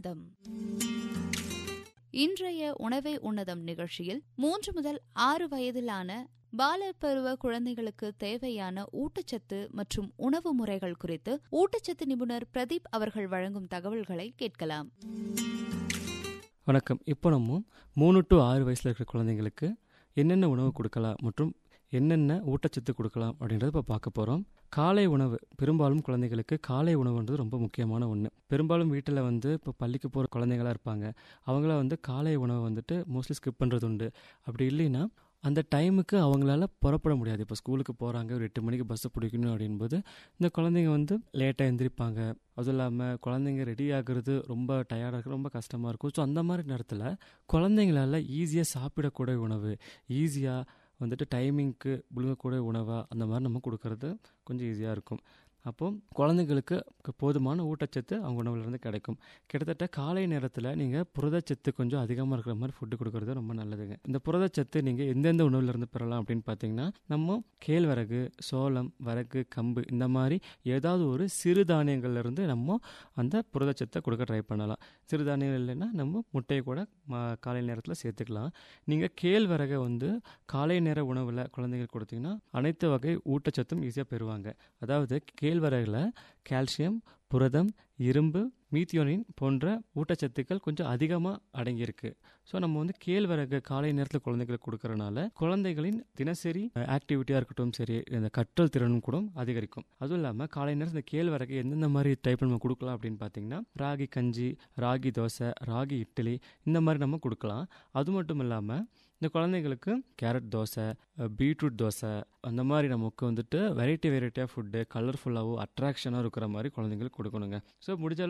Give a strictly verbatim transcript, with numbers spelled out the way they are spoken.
உன்னதம். இன்றைய உணவே உன்னதம் நிகழ்ச்சியில் மூன்று முதல் ஆறு வயதிலான பாலர் பருவ குழந்தைகளுக்கு தேவையான ஊட்டச்சத்து மற்றும் உணவு முறைகள் குறித்து ஊட்டச்சத்து நிபுணர் பிரதீப் அவர்கள் வழங்கும் தகவல்களை கேட்கலாம். வணக்கம். இப்போ நம்ம மூணு டு ஆறு வயசில் இருக்கிற குழந்தைங்களுக்கு என்னென்ன உணவு கொடுக்கலாம் மற்றும் என்னென்ன ஊட்டச்சத்து கொடுக்கலாம் அப்படின்றத இப்போ பார்க்க போகிறோம். காலை உணவு பெரும்பாலும் குழந்தைகளுக்கு காலை உணவுன்றது ரொம்ப முக்கியமான ஒன்று. பெரும்பாலும் வீட்டில் வந்து இப்போ பள்ளிக்கு போகிற குழந்தைங்களாக இருப்பாங்க. அவங்கள வந்து காலை உணவை வந்துட்டு மோஸ்ட்லி ஸ்கிப் பண்ணுறது உண்டு. அப்படி இல்லைன்னா அந்த டைமுக்கு அவங்களால புறப்பட முடியாது. இப்போ ஸ்கூலுக்கு போகிறாங்க, ஒரு எட்டு மணிக்கு பஸ்ஸை பிடிக்கணும் அப்படின்போது இந்த குழந்தைங்க வந்து லேட்டாக எழுந்திரிப்பாங்க. அதுவும் இல்லாமல் குழந்தைங்க ரெடி ஆகுறது ரொம்ப டயர்டாக இருக்குது, ரொம்ப கஷ்டமாக இருக்கும். ஸோ அந்த மாதிரி நேரத்தில் குழந்தைங்களால ஈஸியாக சாப்பிடக்கூடிய உணவு, ஈஸியாக வந்துட்டு டைமிங்க்கு விழுங்கக்கூடிய உணவாக அந்த மாதிரி நம்ம கொடுக்கறது கொஞ்சம் ஈஸியாக இருக்கும். அப்போது குழந்தைங்களுக்கு போதுமான ஊட்டச்சத்து அவங்க உணவுலேருந்து கிடைக்கும். கிட்டத்தட்ட காலை நேரத்தில் நீங்கள் புரதச்சத்து கொஞ்சம் அதிகமாக இருக்கிற மாதிரி ஃபுட்டு கொடுக்குறது ரொம்ப நல்லதுங்க. இந்த புரதச்சத்து நீங்கள் எந்தெந்த உணவுலேருந்து பெறலாம் அப்படின்னு பார்த்தீங்கன்னா, நம்ம கேழ்வரகு, சோளம், வரகு, கம்பு இந்த மாதிரி ஏதாவது ஒரு சிறுதானியங்கள்லேருந்து நம்ம அந்த புரதச்சத்தை கொடுக்க ட்ரை பண்ணலாம். சிறுதானியங்கள் இல்லைன்னா நம்ம முட்டையை கூட காலை நேரத்தில் சேர்த்துக்கலாம். நீங்கள் கேழ்வரகை வந்து காலை நேர உணவில் குழந்தைங்களுக்கு கொடுத்தீங்கன்னா அனைத்து வகை ஊட்டச்சத்தும் ஈஸியாக பெறுவாங்க. அதாவது கேழ்வரகுல கால்சியம், புரதம், இரும்பு, மீத்தியோனின் போன்ற ஊட்டச்சத்துக்கள் கொஞ்சம் அதிகமாக அடங்கியிருக்கு. ஸோ நம்ம வந்து கேழ்வரகு காலை நேரத்தில் குழந்தைகளுக்கு கொடுக்கறனால குழந்தைகளின் தினசரி ஆக்டிவிட்டியாக இருக்கட்டும் சரி, இந்த கற்றல் திறனும் கூட அதிகரிக்கும். அதுவும் இல்லாமல் காலை நேரத்தில் இந்த கேழ்வரகு எந்தெந்த மாதிரி டைப் நம்ம கொடுக்கலாம் அப்படின்னு பார்த்தீங்கன்னா, ராகி கஞ்சி, ராகி தோசை, ராகி இட்லி இந்த மாதிரி நம்ம கொடுக்கலாம். அது மட்டும் இல்லாமல் இந்த குழந்தைங்களுக்கு கேரட் தோசை, பீட்ரூட் தோசை அந்த மாதிரி நமக்கு வந்துட்டு வெரைட்டி வெரைட்டியாக ஃபுட்டு கலர்ஃபுல்லாகவும் அட்ராக்ஷனாக இருக்கிற மாதிரி குழந்தைங்களுக்கு கொடுக்கணுங்க. ஸோ முடிஞ்ச